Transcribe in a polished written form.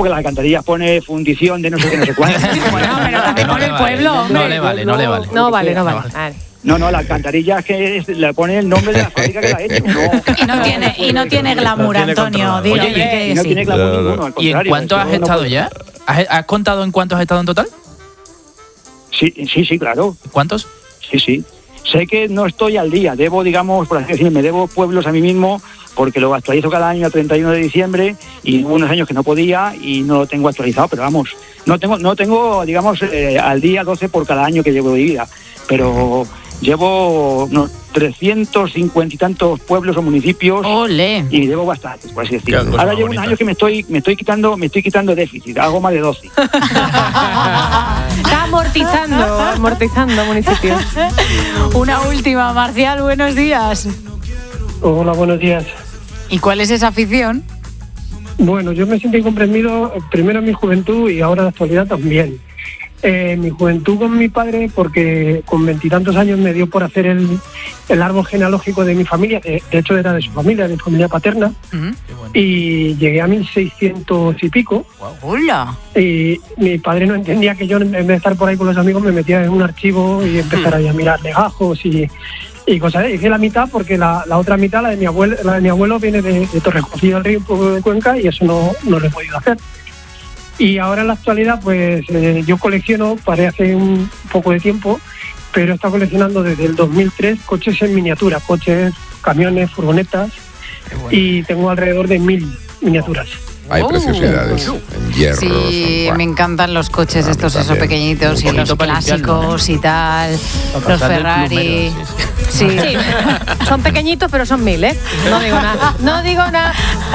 porque las alcantarillas pone fundición de no sé qué, no sé cuánto. Bueno, pero también con el pueblo, hombre. No le vale. No vale. Vale. No, la alcantarilla es que le pone el nombre de la fábrica que la ha hecho. Y no tiene glamour, No tiene Antonio. control. Dile Oye, que no sí. tiene glamour ninguno, al ¿Y contrario. en cuánto has estado ya? ¿Has contado en cuántos has estado en total? Sí, claro. ¿Cuántos? Sí. Sé que no estoy al día. Debo, digamos, por así decirlo, me debo pueblos a mí mismo porque lo actualizo cada año a 31 de diciembre y hubo unos años que no podía y no lo tengo actualizado, pero vamos, no tengo digamos, al día 12 por cada año que llevo de vida, pero llevo 350 y tantos pueblos o municipios. ¡Ole! Y debo bastantes, por así decirlo. Qué cosa Ahora más llevo unos bonita. años que me estoy quitando déficit, hago más de 12. Está amortizando municipios. Una última, Marcial, buenos días. Hola, buenos días. ¿Y cuál es esa afición? Bueno, yo me siento incomprendido primero en mi juventud y ahora en la actualidad también. Mi juventud con mi padre, porque con 20 y tantos años me dio por hacer el árbol genealógico de mi familia, de hecho era de su familia, de mi familia paterna, y llegué a 1600 y pico. ¡Hola! Y mi padre no entendía que yo, en vez de estar por ahí con los amigos, me metía en un archivo y empezara ahí a mirar legajos y cosas. Hice la mitad porque la otra mitad, la de mi abuelo viene de Torrejón del Río, un poco de Cuenca, y eso no lo he podido hacer. Y ahora en la actualidad, pues yo colecciono, paré hace un poco de tiempo, pero he estado coleccionando desde el 2003 coches en miniatura, coches, camiones, furgonetas, y tengo alrededor de 1000 miniaturas. Hay preciosidades en hierro. Sí, me encantan los coches estos, esos pequeñitos, y los clásicos y tal, los Ferrari. Sí. Son pequeñitos, pero son 1000, ¿eh? No digo nada.